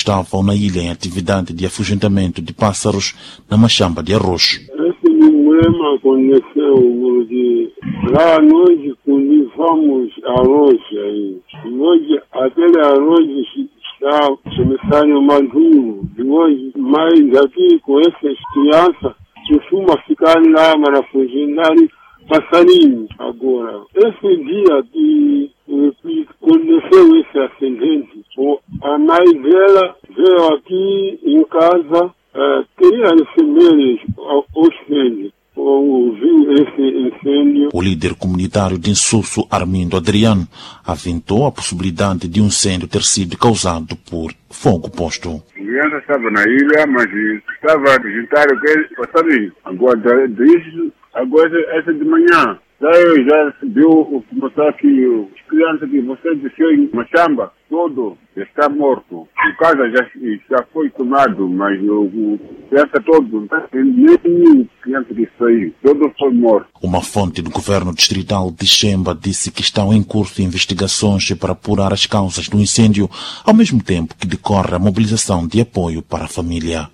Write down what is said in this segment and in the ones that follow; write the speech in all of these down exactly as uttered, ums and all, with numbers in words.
estavam na ilha em atividade de afugentamento de pássaros na machamba de arroz. Esse problema aconteceu porque lá nós cultivamos arroz aí. Hoje aquele arroz está começando maduro. Hoje, mas aqui com essas crianças costuma ficar lá para afugentar passarinho. Agora, esse dia que, que aconteceu esse acidente, a mãe dela veio aqui em casa, uh, queria receber os filhos. Ouviu esse incêndio. O líder comunitário de Insusso, Armindo Adriano, aventou a possibilidade de um incêndio ter sido causado por fogo posto. A criança estava na ilha, mas estava a juntar o que passarinho. Agora, desde agora, essa de manhã, daí já deu o mostrar que as crianças que você deixou em Machamba, todo está morto. O casa já, já foi tomado, mas o criança todo, nem criança que saiu, todo foi morto. Uma fonte do governo distrital de Xemba disse que estão em curso investigações para apurar as causas do incêndio, ao mesmo tempo que decorre a mobilização de apoio para a família.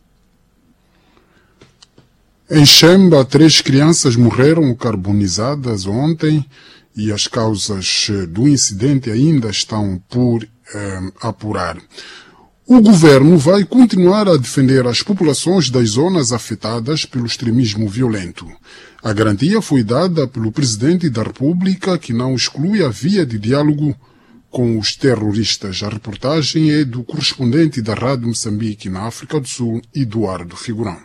Em Xemba, três crianças morreram carbonizadas ontem e as causas do incidente ainda estão por eh, apurar. O governo vai continuar a defender as populações das zonas afetadas pelo extremismo violento. A garantia foi dada pelo Presidente da República, que não exclui a via de diálogo com os terroristas. A reportagem é do correspondente da Rádio Moçambique na África do Sul, Eduardo Figurão.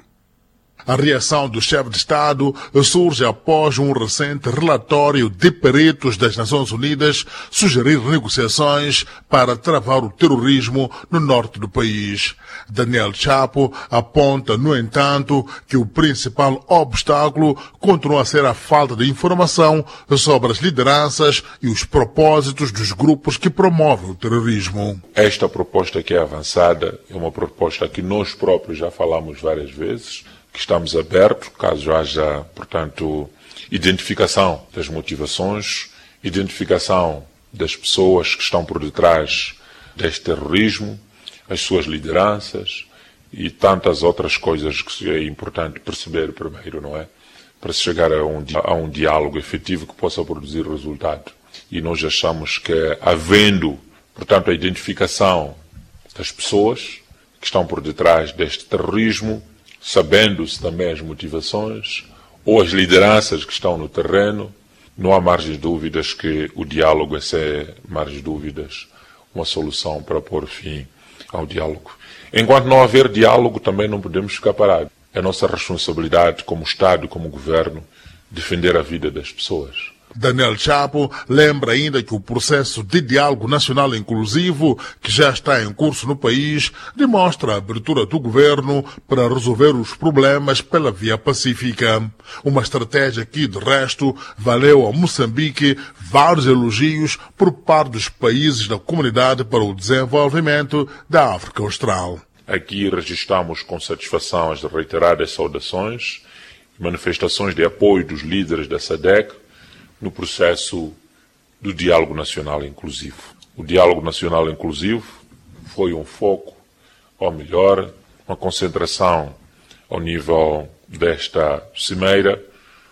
A reação do chefe de Estado surge após um recente relatório de peritos das Nações Unidas sugerir negociações para travar o terrorismo no norte do país. Daniel Chapo aponta, no entanto, que o principal obstáculo continua a ser a falta de informação sobre as lideranças e os propósitos dos grupos que promovem o terrorismo. Esta proposta que é avançada é uma proposta que nós próprios já falamos várias vezes, que estamos abertos, caso haja, portanto, identificação das motivações, identificação das pessoas que estão por detrás deste terrorismo, as suas lideranças e tantas outras coisas que é importante perceber primeiro, não é? Para se chegar a um, a um diálogo efetivo que possa produzir resultado. E nós achamos que, havendo, portanto, a identificação das pessoas que estão por detrás deste terrorismo, sabendo-se também as motivações ou as lideranças que estão no terreno, não há margens de dúvidas que o diálogo é, sem margens de dúvidas, uma solução para pôr fim ao diálogo. Enquanto não haver diálogo, também não podemos ficar parados. É nossa responsabilidade como Estado e como Governo defender a vida das pessoas. Daniel Chapo lembra ainda que o processo de diálogo nacional inclusivo, que já está em curso no país, demonstra a abertura do governo para resolver os problemas pela via pacífica. Uma estratégia que, de resto, valeu a Moçambique vários elogios por parte dos países da Comunidade para o Desenvolvimento da África Austral. Aqui registramos com satisfação as reiteradas saudações e manifestações de apoio dos líderes da SADC no processo do diálogo nacional inclusivo. O diálogo nacional inclusivo foi um foco, ou melhor, uma concentração ao nível desta cimeira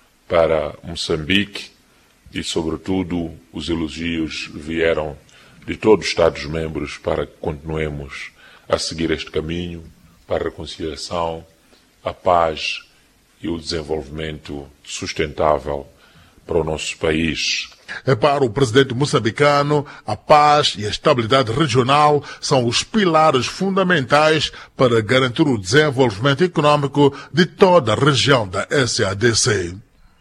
para Moçambique e, sobretudo, os elogios vieram de todos os Estados-membros para que continuemos a seguir este caminho para a reconciliação, a paz e o desenvolvimento sustentável para o nosso país. Para o presidente moçambicano, a paz e a estabilidade regional são os pilares fundamentais para garantir o desenvolvimento econômico de toda a região da S A D C.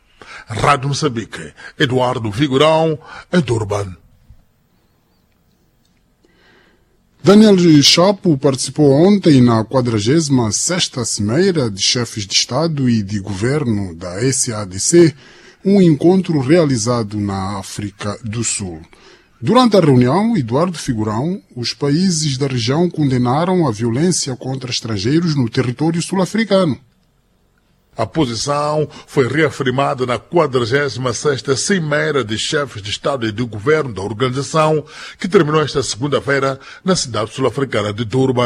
Rádio Moçambique, Eduardo Figurão, em Durban. Daniel Chapo participou ontem na quadragésima sexta Cimeira de Chefes de Estado e de Governo da S A D C, um encontro realizado na África do Sul. Durante a reunião, Eduardo Figurão, os países da região condenaram a violência contra estrangeiros no território sul-africano. A posição foi reafirmada na quadragésima sexta Cimeira de Chefes de Estado e de Governo da organização, que terminou esta segunda-feira na cidade sul-africana de Durban.